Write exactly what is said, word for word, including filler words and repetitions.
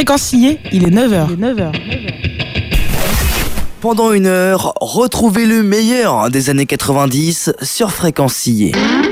Fréquencillé, il est neuf heures. neuf heures. Pendant une heure, retrouvez le meilleur des années quatre-vingt-dix sur Fréquencillé.